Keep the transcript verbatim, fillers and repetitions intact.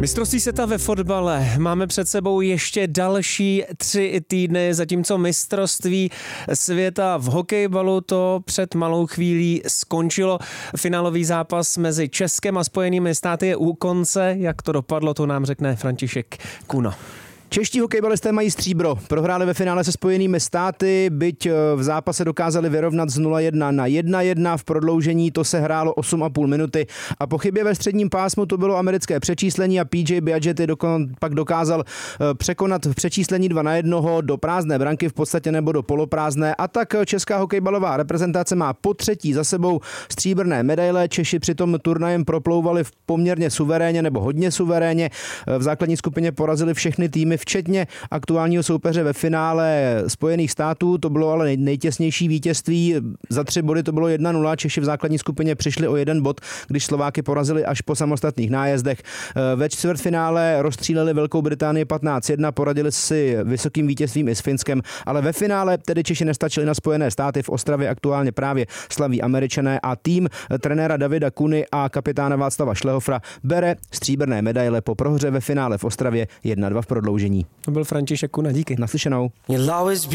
Mistrovství světa ve fotbale. Máme před sebou ještě další tři týdny, zatímco mistrovství světa v hokejbalu to před malou chvílí skončilo. Finálový zápas mezi Českem a Spojenými státy je u konce. Jak to dopadlo, to nám řekne František Kuna. Čeští hokejbalisté mají stříbro. Prohráli ve finále se Spojenými státy, byť v zápase dokázali vyrovnat z nula jedna na jedna jedna, v prodloužení to se hrálo osm a půl minuty a po chybě ve středním pásmu to bylo americké přečíslení a P J Biaggetti dokon, pak dokázal překonat v přečíslení dva na jednoho do prázdné branky v podstatě nebo do poloprázdné a tak česká hokejbalová reprezentace má po třetí za sebou stříbrné medaile. Češi přitom turnajem proplouvali poměrně suverénně nebo hodně suverénně. V základní skupině porazili všechny týmy včetně aktuálního soupeře ve finále Spojených států. To bylo ale nejtěsnější vítězství. Za tři body to bylo jedna nula. Češi v základní skupině přišli o jeden bod, když Slováky porazili až po samostatných nájezdech. Ve čtvrtfinále rozstříleli Velkou Británii patnáct jedna, poradili si vysokým vítězstvím i s Finskem, ale ve finále tedy Češi nestačili na Spojené státy. V Ostravě aktuálně právě slaví Američané a tým trenéra Davida Kuny a kapitána Václava Šlehofra bere stříbrné medaile po prohře ve finále v Ostravě jedna dva v prodloužení. To byl František Kuna, díky. Naslyšenou.